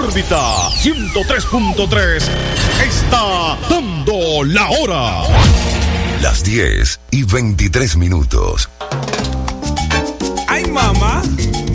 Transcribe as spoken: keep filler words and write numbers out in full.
órbita ciento tres punto tres está dando la hora. Las diez y veintitrés minutos. ¡Ay, mamá!